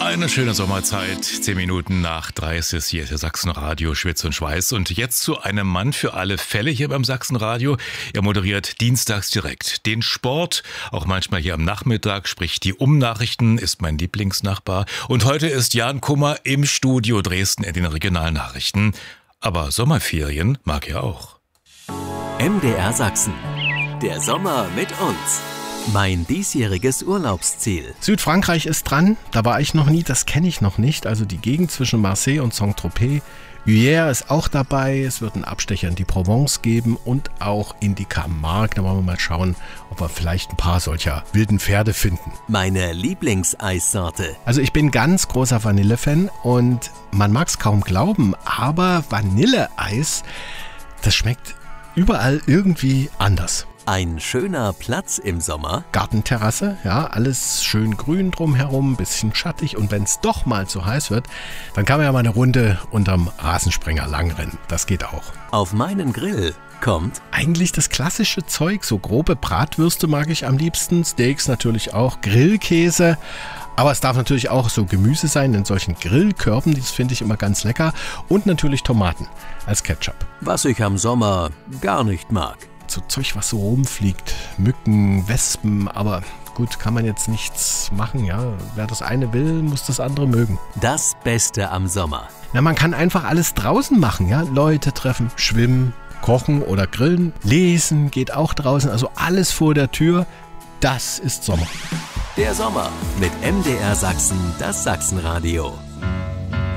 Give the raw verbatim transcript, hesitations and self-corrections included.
Eine schöne Sommerzeit, zehn Minuten nach drei ist es. Hier ist der Sachsenradio Schwitz und Schweiß. Und jetzt zu einem Mann für alle Fälle hier beim Sachsenradio. Er moderiert dienstags direkt den Sport, auch manchmal hier am Nachmittag, spricht die Umnachrichten, ist mein Lieblingsnachbar. Und heute ist Jan Kummer im Studio Dresden in den Regionalnachrichten. Aber Sommerferien mag er auch. M D R Sachsen. Der Sommer mit uns. Mein diesjähriges Urlaubsziel. Südfrankreich ist dran, da war ich noch nie, das kenne ich noch nicht. Also die Gegend zwischen Marseille und Saint-Tropez. Hyères ist auch dabei, es wird einen Abstecher in die Provence geben und auch in die Camargue. Da wollen wir mal schauen, ob wir vielleicht ein paar solcher wilden Pferde finden. Meine Lieblingseissorte. Also ich bin ganz großer Vanille-Fan und man mag es kaum glauben, aber Vanilleeis, das schmeckt überall irgendwie anders. Ein schöner Platz im Sommer. Gartenterrasse, ja, alles schön grün drumherum, bisschen schattig. Und wenn es doch mal zu heiß wird, dann kann man ja mal eine Runde unterm Rasensprenger langrennen. Das geht auch. Auf meinen Grill kommt eigentlich das klassische Zeug. So grobe Bratwürste mag ich am liebsten. Steaks natürlich auch. Grillkäse. Aber es darf natürlich auch so Gemüse sein in solchen Grillkörben. Das finde ich immer ganz lecker. Und natürlich Tomaten als Ketchup. Was ich am Sommer gar nicht mag. So Zeug, was so rumfliegt. Mücken, Wespen, aber gut, kann man jetzt nichts machen, ja. Wer das eine will, muss das andere mögen. Das Beste am Sommer. Na, man kann einfach alles draußen machen, ja. Leute treffen, schwimmen, kochen oder grillen. Lesen geht auch draußen, also alles vor der Tür. Das ist Sommer. Der Sommer mit M D R Sachsen, das Sachsenradio.